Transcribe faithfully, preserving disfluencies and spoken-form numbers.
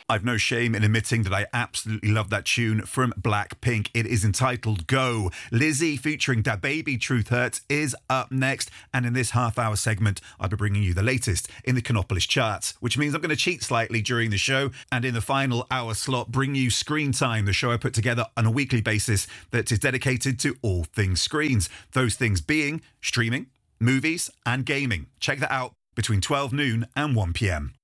I've no shame in admitting that I absolutely love that tune from Blackpink. It is entitled Go. Lizzie featuring DaBaby Truth Hurts is up next. And in this half-hour segment, I'll be bringing you the latest in the Canopolis charts, which means I'm going to cheat slightly during the show. And in the final hour slot, bring you Screen Time, the show I put together on a weekly basis that is dedicated to all things screens. Those things being streaming, movies, and gaming. Check that out between twelve noon and one p.m.